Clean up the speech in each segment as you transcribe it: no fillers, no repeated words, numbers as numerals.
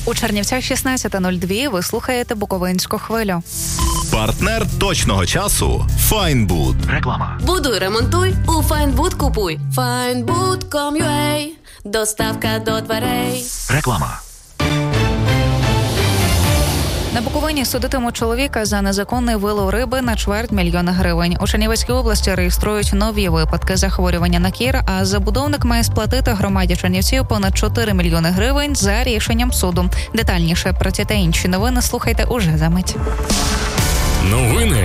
У Чернівцях 16:02 ви слухаєте Буковинську хвилю. Партнер точного часу – Файнбуд. Реклама. Будуй, ремонтуй, у Файнбуд купуй. Findwood.com.ua. Доставка до дверей. Реклама. На Буковині судитимуть чоловіка за незаконний вилов риби на 250 000 гривень. У Чернівецькій області реєструють нові випадки захворювання на кір, а забудовник має сплатити громаді Чернівців понад 4 мільйони гривень за рішенням суду. Детальніше про ці та інші новини слухайте уже за мить. Новини.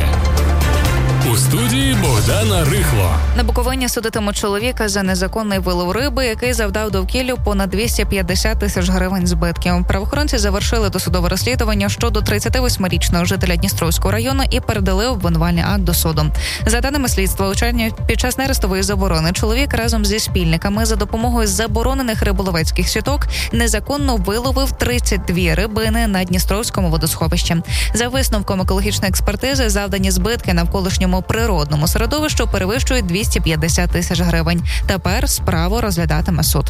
У студії Богдана Рихло. На Буковині судитимуть чоловіка за незаконний вилов риби, який завдав довкіллю понад 250 000 гривень збитків. Правоохоронці завершили досудове розслідування щодо 38-річного жителя Дністровського району і передали обвинувальний акт до суду. За даними слідства, у червні під час нерестової заборони чоловік разом зі спільниками за допомогою заборонених риболовецьких сіток незаконно виловив 32 рибини на Дністровському водосховищі. За висновком екологічної експертизи, завдані збитки навколишньому природному середовищу перевищують 250 000 гривень. Тепер справу розглядатиме суд.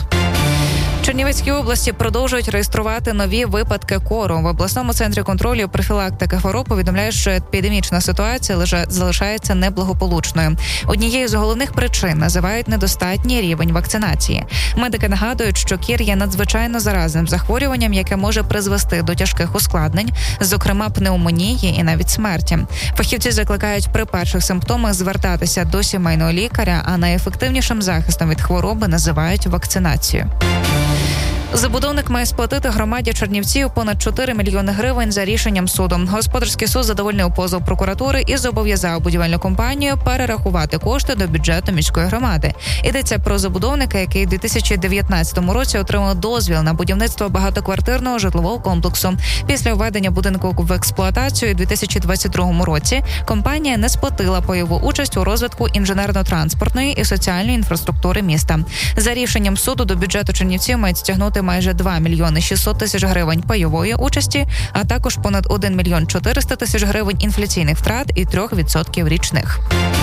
В Чернівецькій області продовжують реєструвати нові випадки кору. В обласному центрі контролю і профілактики хвороб повідомляють, що епідемічна ситуація залишається неблагополучною. Однією з головних причин називають недостатній рівень вакцинації. Медики нагадують, що кір є надзвичайно заразним захворюванням, яке може призвести до тяжких ускладнень, зокрема пневмонії і навіть смерті. Фахівці закликають при перших симптомах звертатися до сімейного лікаря, а найефективнішим захистом від хвороби називають вакцинацію. Забудовник має сплатити громаді Чернівців понад 4 мільйони гривень за рішенням суду. Господарський суд задовольнив позов прокуратури і зобов'язав будівельну компанію перерахувати кошти до бюджету міської громади. Йдеться про забудовника, який у 2019 році отримав дозвіл на будівництво багатоквартирного житлового комплексу. Після введення будинку в експлуатацію у 2022 році компанія не сплатила пайову участь у розвитку інженерно-транспортної і соціальної інфраструктури міста. За рішенням суду до бюджету Чернівців мають стягнути майже 2 мільйони 600 тисяч гривень пайової участі, а також понад 1 мільйон 400 тисяч гривень інфляційних втрат і 3% річних.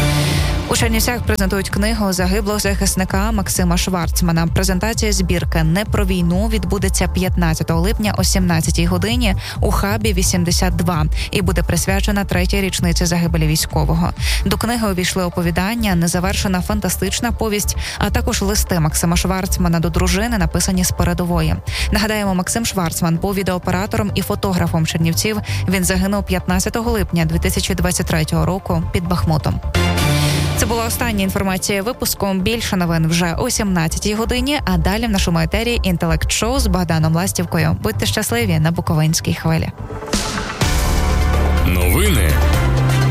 У Чернівцях презентують книгу загиблого захисника Максима Шварцмана. Презентація збірки «Не про війну» відбудеться 15 липня о 17-й годині у хабі 82 і буде присвячена 3-й річниці загибелі військового. До книги увійшли оповідання, незавершена фантастична повість, а також листи Максима Шварцмана до дружини, написані з передової. Нагадаємо, Максим Шварцман був відеооператором і фотографом Чернівців. Він загинув 15 липня 2023 року під Бахмутом. Це була остання інформація випуску. Більше новин вже о 17-й годині, а далі в нашому етері «Інтелект-шоу» з Богданом Ластівкою. Будьте щасливі на Буковинській хвилі. Новини